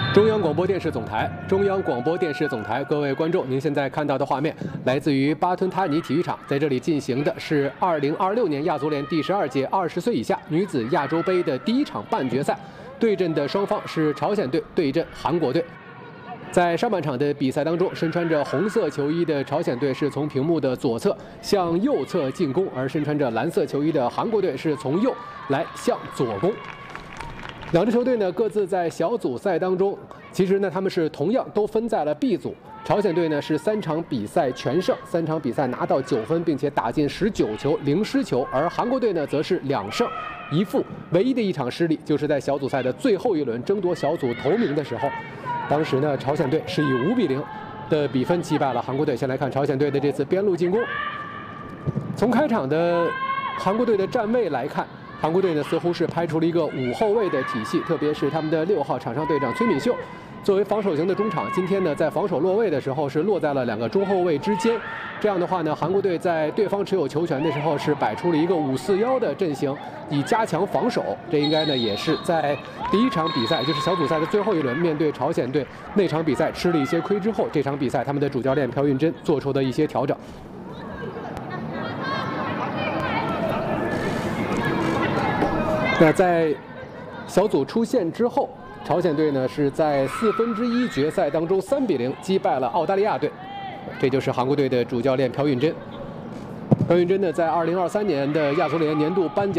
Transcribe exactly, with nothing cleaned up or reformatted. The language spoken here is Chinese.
中央广播电视总台，中央广播电视总台，各位观众，您现在看到的画面来自于巴吞塔尼体育场，在这里进行的是二零二六年亚足联第十二届二十岁以下女子亚洲杯的第一场半决赛，对阵的双方是朝鲜队对阵韩国队。在上半场的比赛当中，身穿着红色球衣的朝鲜队是从屏幕的左侧向右侧进攻，而身穿着蓝色球衣的韩国队是从右来向左攻。两支球队呢各自在小组赛当中，其实呢他们是同样都分在了 B 组。朝鲜队呢是三场比赛全胜，三场比赛拿到九分，并且打进十九球零失球，而韩国队呢则是两胜一负，唯一的一场失利就是在小组赛的最后一轮争夺小组头名的时候，当时呢朝鲜队是以五比零的比分击败了韩国队。先来看朝鲜队的这次边路进攻，从开场的韩国队的站位来看，韩国队呢似乎是排出了一个五后卫的体系，特别是他们的六号场上队长崔敏秀作为防守型的中场，今天呢在防守落位的时候是落在了两个中后卫之间。这样的话呢，韩国队在对方持有球权的时候是摆出了一个五四一的阵型，以加强防守。这应该呢也是在第一场比赛，就是小组赛的最后一轮面对朝鲜队那场比赛吃了一些亏之后，这场比赛他们的主教练朴运真做出的一些调整。那在小组出线之后，朝鲜队呢是在四分之一决赛当中三比零击败了澳大利亚队，这就是韩国队的主教练朴运真。朴运真呢在二零二三年的亚足联年度颁奖